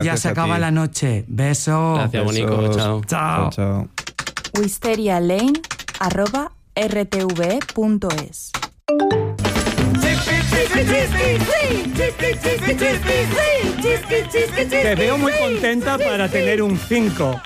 Ya se acaba la noche. Beso. Gracias, Bonico. Chao. Chao. Chao. wisterialane@rtve.es. Te veo muy contenta para tener un 5.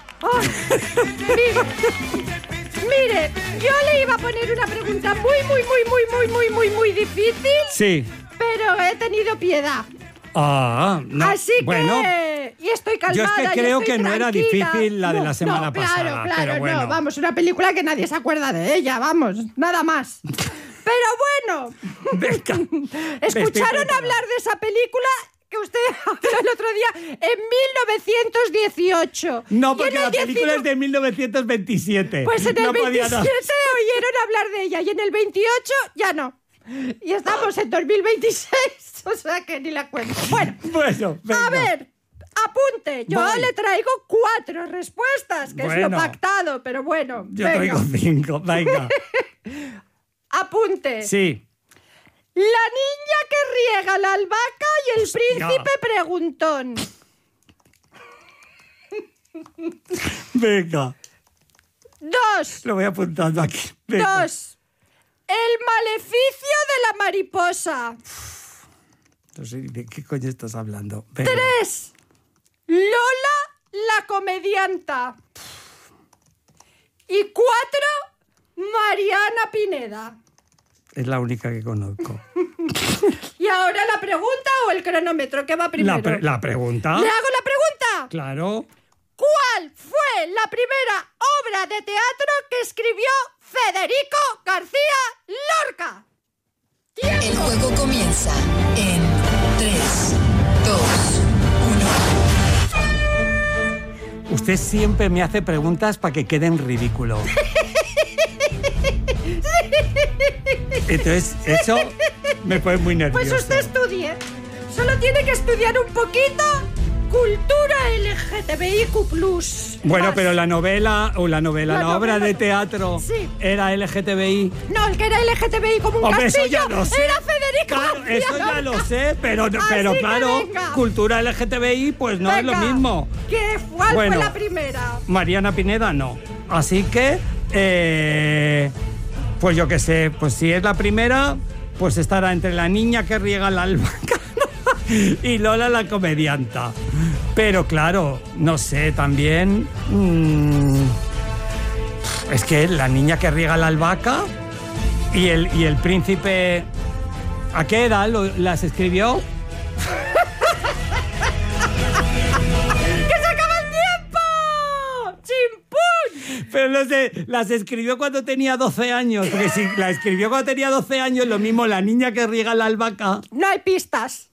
Mire, yo le iba a poner una pregunta muy difícil. Sí. Pero he tenido piedad. No. Así que... Bueno, y estoy calmada. yo es que creo que no era difícil la de la semana pasada. Claro, pero bueno. no. Vamos, una película que nadie se acuerda de ella, vamos, nada más. Pero bueno, Venga. ¿escucharon hablar de esa película que usted habló el otro día en 1918? No, porque la 19... película es de 1927. Pues en el no 27 oyeron hablar de ella y en el 28 ya no. Y estamos en 2026, o sea que ni la cuento. Bueno, venga. A ver, apunte. Yo le traigo 4 respuestas, que es lo pactado, pero bueno. Yo traigo 5, venga. Apunte. Sí. La niña que riega la albahaca y el príncipe preguntón. Venga. 2. Lo voy apuntando aquí. Venga. 2. El maleficio de la mariposa. No sé de qué coño estás hablando. Venga. 3. Lola la comedianta. Y 4. Mariana Pineda. Es la única que conozco. ¿Y ahora la pregunta o el cronómetro? ¿Qué va primero? ¿La pregunta? ¿Le hago la pregunta? Claro. ¿Cuál fue la primera obra de teatro que escribió Federico García Lorca? ¡Tiempo! El juego comienza en 3, 2, 1. Usted siempre me hace preguntas para que queden ridículo. Entonces, eso me pone muy nervioso. Pues usted estudie. Solo tiene que estudiar un poquito cultura LGTBIQ+. Bueno, pero la novela, la obra de teatro era LGTBI. No, el que era LGTBI como un castillo eso ya lo sé. era Federico Claro, García eso ya Lorca. lo sé, pero claro, venga. cultura LGTBI pues no es lo mismo. ¿Cuál fue la primera? Mariana Pineda no. Así que, pues yo qué sé, pues si es la primera, pues estará entre la niña que riega la albahaca y Lola la comedianta. Pero claro, no sé, también... es que la niña que riega la albahaca y el príncipe... ¿A qué edad las escribió? ¡Que se acaba el tiempo! ¡Chimpún! Pero no sé, las escribió cuando tenía 12 años. Porque si la escribió cuando tenía 12 años, lo mismo la niña que riega la albahaca. No hay pistas.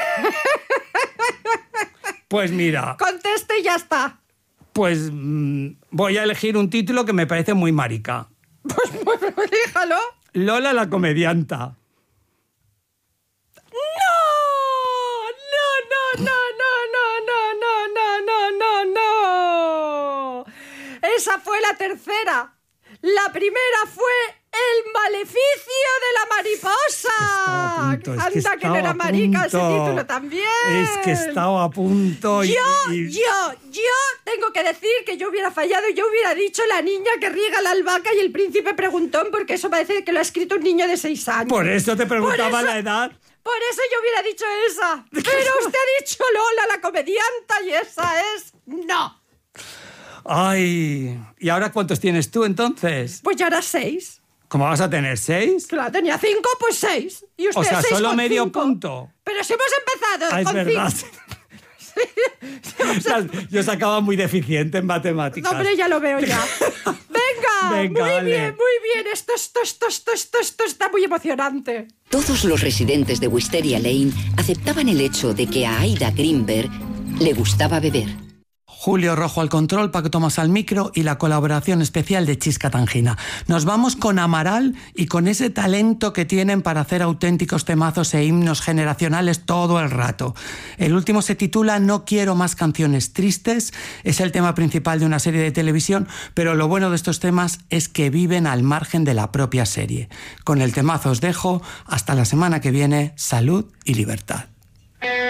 Pues mira. Conteste y ya está. Pues voy a elegir un título que me parece muy marica. Pues déjalo. Lola la comedianta. No. Esa fue la tercera. La primera fue El maleficio de la mariposa. Anda, que no era marica ese título también. Es que estaba a punto. Yo tengo que decir que yo hubiera fallado y yo hubiera dicho La niña que riega la albahaca y el príncipe preguntón, porque eso parece que lo ha escrito un niño de 6 años. Por eso te preguntaba la edad. Por eso yo hubiera dicho esa. Pero usted ha dicho Lola la comedianta y esa es no. Ay, ¿y ahora cuántos tienes tú entonces? Pues ya era 6. ¿Cómo vas a tener 6? Claro, tenía 5, pues 6. Y usted o sea, 6 solo con medio 5. punto. Pero si hemos empezado Es con verdad. 5. Yo sacaba muy deficiente en matemáticas. No, hombre, ya lo veo ya. Venga, muy bien. Esto está muy emocionante. Todos los residentes de Wisteria Lane aceptaban el hecho de que a Aida Greenberg le gustaba beber. Julio Rojo al control, Paco Tomás al micro y la colaboración especial de Chisca Tangina. Nos vamos con Amaral y con ese talento que tienen para hacer auténticos temazos e himnos generacionales todo el rato. El último se titula No quiero más canciones tristes. Es el tema principal de una serie de televisión, pero lo bueno de estos temas es que viven al margen de la propia serie. Con el temazo os dejo. Hasta la semana que viene. Salud y libertad.